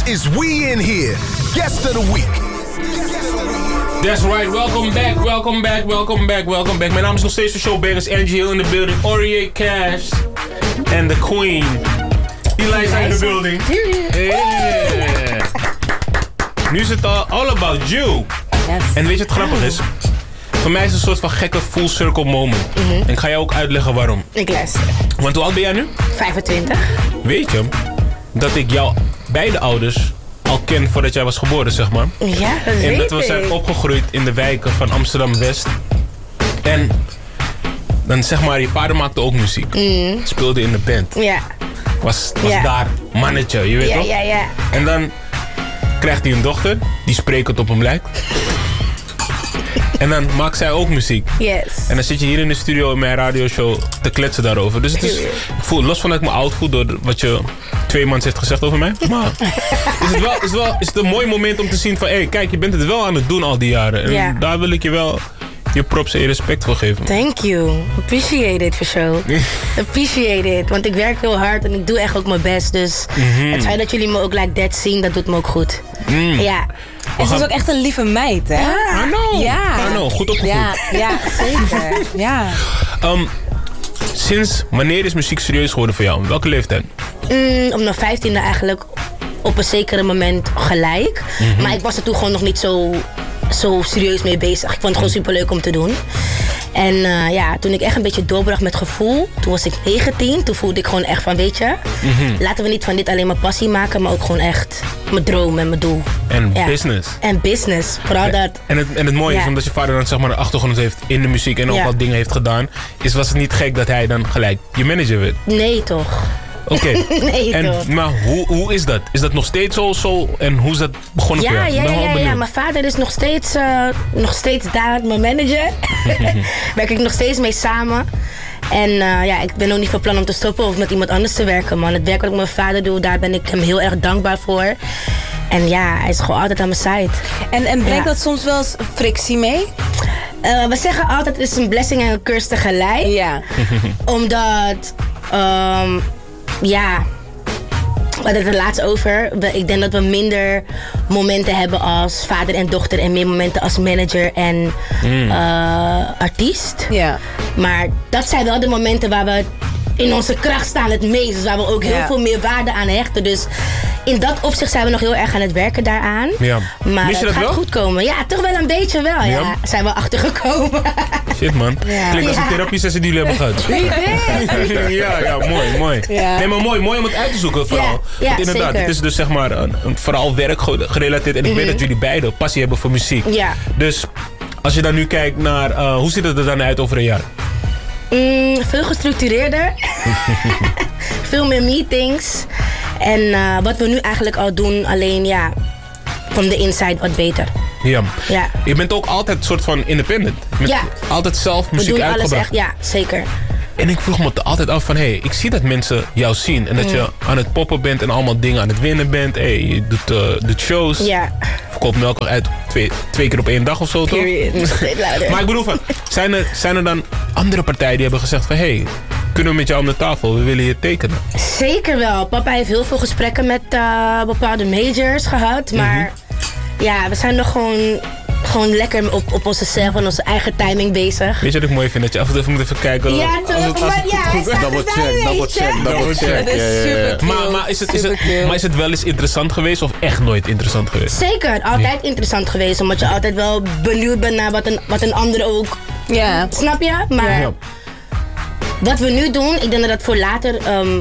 is We In Here, Guest of the Week. That's right, welcome back. Mijn naam is nog steeds de showbangers, Angie Hill in the building, Orie Cash en the Queen. Eliza in the building. Yeah. Nu is het all about you. Yes. En weet je wat grappig is? Voor mij is het een soort van gekke full circle moment. En ik ga jou ook uitleggen waarom. Ik luister. Want hoe oud ben jij nu? 25. Weet je dat ik jouw beide ouders al ken voordat jij was geboren, zeg maar? Ja, dat En weet dat we ik. zijn opgegroeid in de wijken van Amsterdam-West. En dan zeg maar, je vader maakte ook muziek. Speelde in de band. Ja. Was Ja. daar mannetje, je weet toch? Ja. En dan krijgt hij een dochter die sprekend op hem lijkt. En dan maakt zij ook muziek. Yes. En dan zit je hier in de studio in mijn radioshow te kletsen daarover. Dus het is, ik voel, los van dat ik me oud voel door wat je 2 maanden heeft gezegd over mij. Maar is het een mooi moment om te zien van... Hé, kijk, je bent het wel aan het doen al die jaren. En Ja. daar wil ik je wel je props en je respect voor geven. Thank you. Appreciate it for sure. Appreciate it. Want ik werk heel hard en ik doe echt ook mijn best. Dus het feit dat jullie me ook like that zien, dat doet me ook goed. Ja. En ze is ook echt een lieve meid, hè? I know. Ja. I know. Goed opgevoed. Ja, zeker. Ja. Sinds wanneer is muziek serieus geworden voor jou? Welke leeftijd? Op mijn 15e eigenlijk op een zekere moment gelijk. Maar ik was er toen gewoon nog niet zo serieus mee bezig. Ik vond het gewoon superleuk om te doen. En toen ik echt een beetje doorbracht met gevoel, toen was ik 19. Toen voelde ik gewoon echt van, weet je, laten we niet van dit alleen maar passie maken, maar ook gewoon echt mijn droom en mijn doel. En business. En business, vooral dat. En het mooie is, omdat je vader dan zeg maar een achtergrond heeft in de muziek en ook wat dingen heeft gedaan, was het niet gek dat hij dan gelijk je manager werd? Nee toch. Oké. Nee toch. Maar hoe is dat? Is dat nog steeds zo? En hoe is dat begonnen voor jou? Ik ben wel Ja. benieuwd. Mijn vader is nog steeds daar, mijn manager. Werk ik nog steeds mee samen. En ik ben ook niet van plan om te stoppen of met iemand anders te werken, man. Het werk wat ik met mijn vader doe, daar ben ik hem heel erg dankbaar voor. En ja, hij is gewoon altijd aan mijn side. En brengt dat soms wel eens frictie mee? We zeggen altijd, het is een blessing en een curse tegelijk. Ja. Omdat, we hadden het er laatst over. Ik denk dat we minder momenten hebben als vader en dochter en meer momenten als manager en artiest. Ja. Maar dat zijn wel de momenten waar we in onze kracht staan het meest. Dus waar we ook heel veel meer waarde aan hechten. Dus in dat opzicht zijn we nog heel erg aan het werken daaraan. Ja. Maar Mis je het dat gaat wel? goed komen. Ja, toch wel een beetje wel. Ja. Zijn we achtergekomen. Shit, man. Klinkt als een therapiesessie die jullie hebben gehad. Ja, mooi. Ja. Nee, maar mooi om het uit te zoeken vooral. Ja, Want inderdaad, zeker. het is dus zeg maar een vooral werk gerelateerd. En ik weet dat jullie beiden passie hebben voor muziek. Ja. Dus als je dan nu kijkt naar, hoe ziet het er dan uit over een jaar? Veel gestructureerder. Veel meer meetings. En wat we nu eigenlijk al doen, alleen van de inside wat beter. Ja. Ja. Je bent ook altijd een soort van independent. Met altijd zelf We muziek doen alles uitgebracht. echt, ja, zeker. En ik vroeg me altijd af van, ik zie dat mensen jou zien. En dat je aan het poppen bent en allemaal dingen aan het winnen bent. Je doet shows. Ja. Verkoopt melk uit twee keer op 1 dag of zo, toch? Maar ik bedoel van, zijn er dan andere partijen die hebben gezegd van... kunnen we met jou om de tafel? We willen je tekenen. Zeker wel. Papa heeft heel veel gesprekken met bepaalde majors gehad. Maar we zijn nog gewoon lekker op onszelf en onze eigen timing bezig. Weet je wat ik mooi vind? Dat je af en toe even moet even kijken. Ja, toch? Maar hij staat Double check. Dat is super cute. Maar is het wel eens interessant geweest of echt nooit interessant geweest? Zeker, altijd interessant geweest. Omdat je altijd wel benieuwd bent naar wat een ander ook... Ja. Snap je? Maar wat we nu doen, ik denk dat dat voor later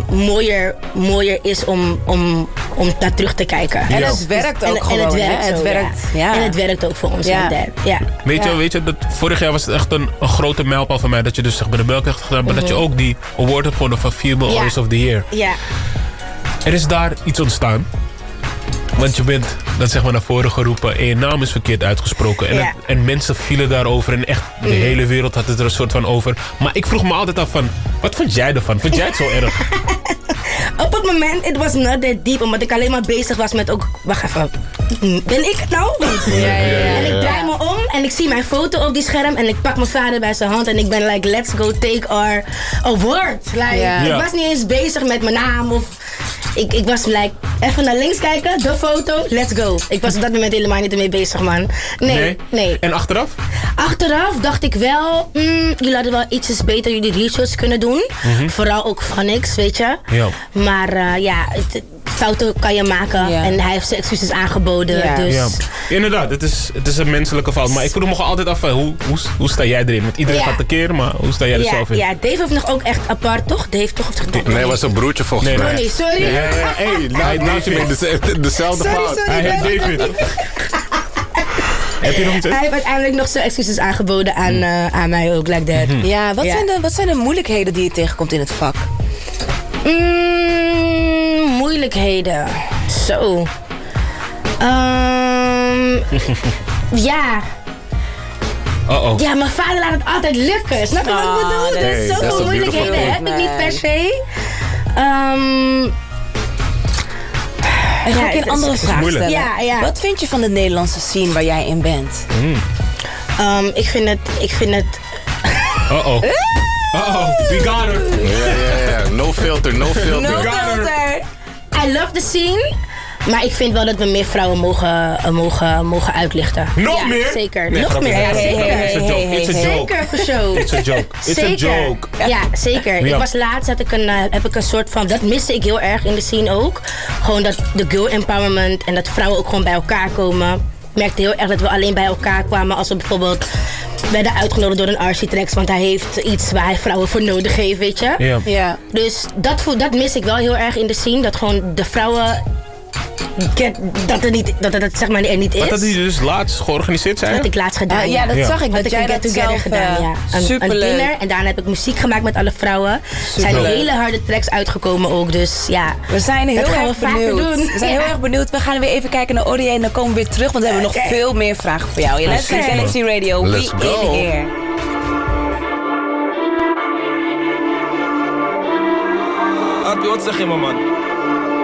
mooier is om naar terug te kijken. En het werkt ook gewoon. En het werkt Het zo, werkt, En het werkt ook voor ons. Ja. Weet je, dat vorig jaar was het echt een grote mijlpaal voor mij. Dat je dus zeg, bij de Belg hebt gedaan. Maar dat je ook die award hebt gewonnen van Female Artist of the Year. Ja. Er is daar iets ontstaan. Want je bent dan zeg maar naar voren geroepen en je naam is verkeerd uitgesproken. En mensen vielen daarover en echt de hele wereld had het er een soort van over. Maar ik vroeg me altijd af van, wat vond jij ervan? Vond jij het zo erg? Op het moment, it was not that deep. Omdat ik alleen maar bezig was met ook... Wacht even. Ben ik het nou? En ik draai me om en ik zie mijn foto op die scherm. En ik pak mijn vader bij zijn hand. En ik ben like, let's go take our award. Like, ik was niet eens bezig met mijn naam of... ik was like, even naar links kijken, de foto, let's go. Ik was op dat moment helemaal niet ermee bezig, man. Nee. En achteraf? Achteraf dacht ik wel, jullie hadden wel ietsjes beter jullie research kunnen doen. Vooral ook van niks, weet je. Ja. Maar fouten kan je maken. Ja. En hij heeft zijn excuses aangeboden. Ja. Dus... Ja. Inderdaad, het is een menselijke fout. Maar ik vroeg me gewoon altijd af, hoe sta jij erin? Want iedereen gaat tekeer, maar hoe sta jij er zelf in? Ja, Dave heeft nog ook echt apart, toch? Dave toch? Nee, was een broertje volgens mij. Nee, sorry. Hey, dezelfde fout. Hij heet David. Heb je nog iets? Hij heeft uiteindelijk nog zijn excuses aangeboden aan mij ook, like that. Ja, wat zijn de moeilijkheden die je tegenkomt in het vak? Moeilijkheden. Zo. Ja. Ja, mijn vader laat het altijd lukken. Snap je wat ik bedoel? Dus zoveel moeilijkheden heb ik niet per se. En ga ik een andere vraag stellen. Ja. Wat vind je van de Nederlandse scene waar jij in bent? Ik vind het... Uh-oh, we got her. Ja. No filter. I love the scene. Maar ik vind wel dat we meer vrouwen mogen uitlichten. Nog meer? Zeker. Nee, nog meer. Ja, zeker. It's a joke. Zeker, for show. It's a joke. Ja, zeker. Ja. Ik was laatst, heb ik een soort van... Dat miste ik heel erg in de scene ook. Gewoon dat de girl empowerment en dat vrouwen ook gewoon bij elkaar komen. Ik merkte heel erg dat we alleen bij elkaar kwamen als we bijvoorbeeld... werden uitgenodigd door een architect, want hij heeft iets waar hij vrouwen voor nodig heeft, weet je. Ja. Dus dat mis ik wel heel erg in de scene. Dat gewoon de vrouwen... Dat het zeg maar er niet is. Wat had hij dus laatst georganiseerd zijn? Dat had ik laatst gedaan. Dat zag ik. Dat ik een get-together gedaan, ja. Een dinner en daarna heb ik muziek gemaakt met alle vrouwen. Er zijn hele harde tracks uitgekomen ook, dus ja. We zijn heel erg benieuwd. We zijn heel erg benieuwd. We gaan weer even kijken naar Audie en dan komen we weer terug, want we hebben nog veel meer vragen voor jou. Je luistert naar Galaxy Radio. Let's go. In here. Arpie, wat zeg je, man?